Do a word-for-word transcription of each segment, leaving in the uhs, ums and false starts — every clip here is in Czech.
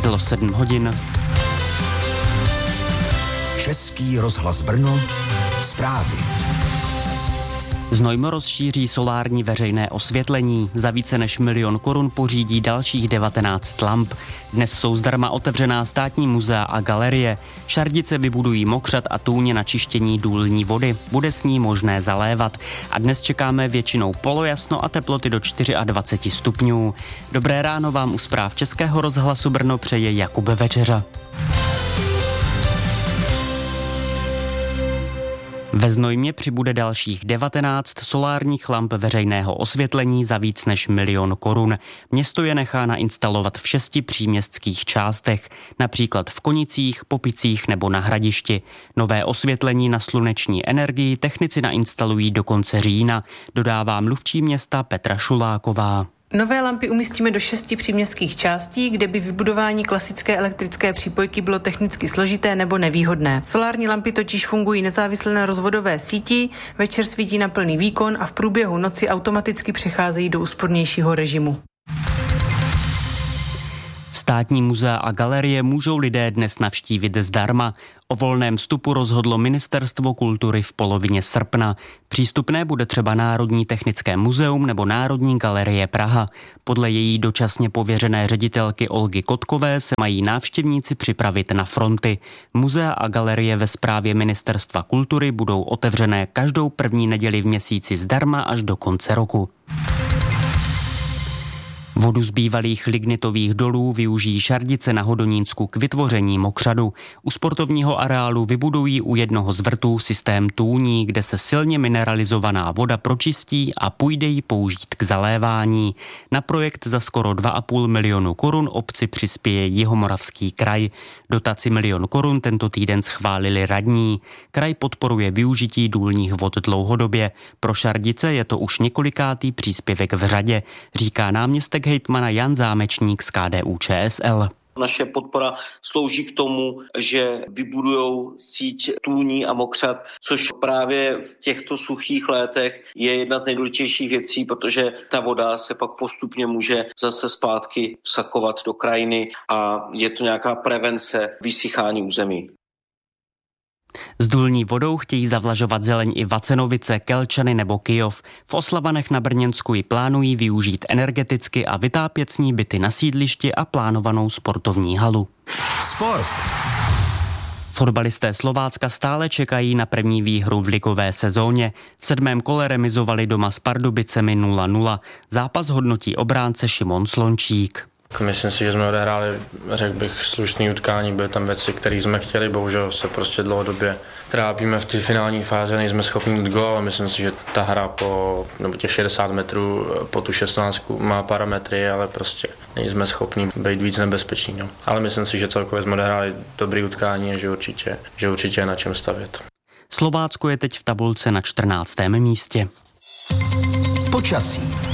Bylo sedm hodin. Český rozhlas Brno, zprávy. Znojmo rozšíří solární veřejné osvětlení. Za více než milion korun pořídí dalších devatenáct lamp. Dnes jsou zdarma otevřená státní muzea a galerie. Šardice vybudují mokřad a tůně na čištění důlní vody. Bude s ní možné zalévat. A dnes čekáme většinou polojasno a teploty do dvacet čtyři stupňů. Dobré ráno vám u zpráv Českého rozhlasu Brno přeje Jakub Večeřa. Ve Znojmě přibude dalších devatenáct solárních lamp veřejného osvětlení za víc než milion korun. Město je nechá nainstalovat v šesti příměstských částech, například v Konicích, Popicích nebo na Hradišti. Nové osvětlení na sluneční energii technici nainstalují do konce října, dodává mluvčí města Petra Šuláková. Nové lampy umístíme do šesti příměstských částí, kde by vybudování klasické elektrické přípojky bylo technicky složité nebo nevýhodné. Solární lampy totiž fungují nezávisle na rozvodové síti, večer svítí na plný výkon a v průběhu noci automaticky přecházejí do úspornějšího režimu. Státní muzea a galerie můžou lidé dnes navštívit zdarma. O volném vstupu rozhodlo Ministerstvo kultury v polovině srpna. Přístupné bude třeba Národní technické muzeum nebo Národní galerie Praha. Podle její dočasně pověřené ředitelky Olgy Kotkové se mají návštěvníci připravit na fronty. Muzea a galerie ve správě Ministerstva kultury budou otevřené každou první neděli v měsíci zdarma až do konce roku. Vodu z bývalých lignitových dolů využijí Šardice na Hodonínsku k vytvoření mokřadu. U sportovního areálu vybudují u jednoho z vrtů systém tůní, kde se silně mineralizovaná voda pročistí a půjde ji použít k zalévání. Na projekt za skoro dva a půl milionu korun obci přispěje Jihomoravský kraj. Dotaci milion korun tento týden schválili radní. Kraj podporuje využití důlních vod dlouhodobě. Pro Šardice je to už několikátý příspěvek v řadě, říká náměstek hejtmana Jan Zámečník z K D U Č S L. Naše podpora slouží k tomu, že vybudujou síť tůní a mokřad, což právě v těchto suchých létech je jedna z nejdůležitějších věcí, protože ta voda se pak postupně může zase zpátky vsakovat do krajiny a je to nějaká prevence vysychání území. S důlní vodou chtějí zavlažovat zeleň i Vacenovice, Kelčany nebo Kyjov. V Oslavanech na Brněnsku ji plánují využít energeticky a vytápět s ní byty na sídlišti a plánovanou sportovní halu. Sport. Fotbalisté Slovácka stále čekají na první výhru v ligové sezóně. V sedmém kole remizovali doma s Pardubicemi nula nula. Zápas hodnotí obránce Šimon Slončík. Myslím si, že jsme odehráli, řekl bych, slušný utkání, byly tam věci, které jsme chtěli, bohužel se prostě dlouhodobě trápíme v té finální fázi, nejsme schopni jít gól, ale myslím si, že ta hra po, nebo těch šedesát metrů po tu šestnáctku má parametry, ale prostě nejsme schopni být víc nebezpeční. No. Ale myslím si, že celkově jsme odehráli dobrý utkání a že určitě, že určitě je na čem stavět. Slovácko je teď v tabulce na čtrnáctém místě. Počasí.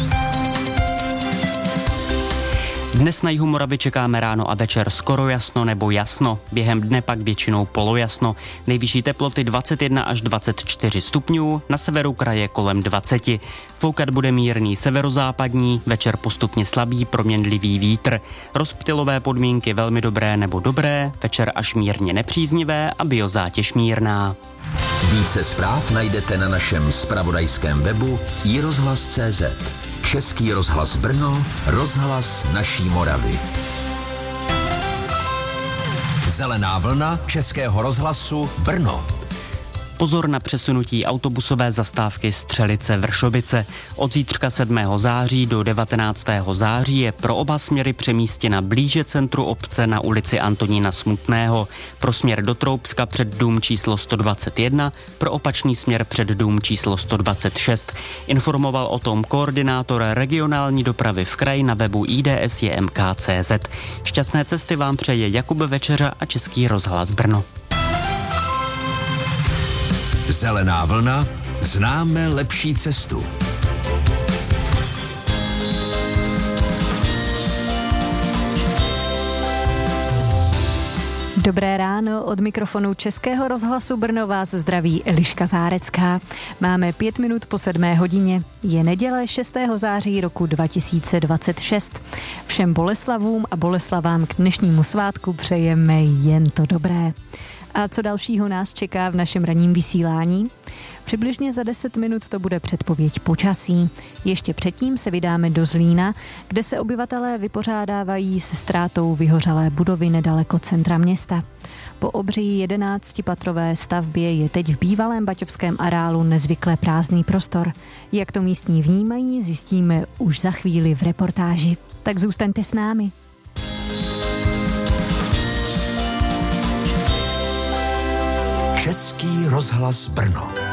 Dnes na jihu Moravy čekáme ráno a večer skoro jasno nebo jasno, během dne pak většinou polojasno. Nejvyšší teploty dvacet jedna až dvacet čtyři stupňů, na severu kraje kolem dvacet. Foukat bude mírný severozápadní, večer postupně slabý proměnlivý vítr. Rozptylové podmínky velmi dobré nebo dobré, večer až mírně nepříznivé a biozátěž mírná. Více zpráv najdete na našem zpravodajském webu i rozhlas tečka cé zet. Český rozhlas Brno, rozhlas naší Moravy. Zelená vlna Českého rozhlasu Brno. Pozor na přesunutí autobusové zastávky Střelice-Vršovice. Od zítřka sedmého září do devatenáctého září je pro oba směry přemístěna blíže centru obce na ulici Antonína Smutného. Pro směr do Troubska před dům číslo sto dvacet jedna, pro opačný směr před dům číslo sto dvacet šest. Informoval o tom koordinátor regionální dopravy v kraji na webu I D S J M K tečka cé zet. Šťastné cesty vám přeje Jakub Večeřa a Český rozhlas Brno. Zelená vlna, známe lepší cestu. Dobré ráno, od mikrofonu Českého rozhlasu Brno vás zdraví Eliška Zárecká. Máme pět minut po sedmé hodině. Je neděle šestého září roku dva tisíce dvacet šest. Všem Boleslavům a Boleslavám k dnešnímu svátku přejeme jen to dobré. A co dalšího nás čeká v našem ranním vysílání? Přibližně za deset minut to bude předpověď počasí. Ještě předtím se vydáme do Zlína, kde se obyvatelé vypořádávají se ztrátou vyhořelé budovy nedaleko centra města. Po obří jedenáctipatrové stavbě je teď v bývalém baťovském areálu nezvykle prázdný prostor. Jak to místní vnímají, zjistíme už za chvíli v reportáži. Tak zůstaňte s námi. Český rozhlas Brno.